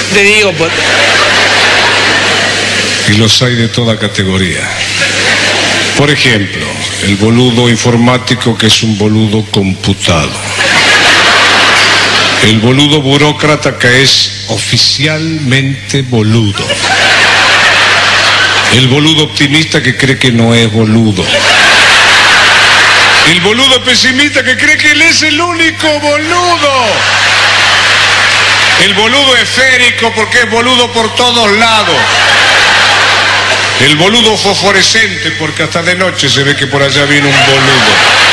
Te digo, pues... Y los hay de toda categoría. Por ejemplo, el boludo informático, que es un boludo computado. El boludo burócrata, que es oficialmente boludo. El boludo optimista, que cree que no es boludo. El boludo pesimista, que cree que él es el único boludo. El boludo esférico, porque es boludo por todos lados. El boludo fosforescente, porque hasta de noche se ve que por allá viene un boludo.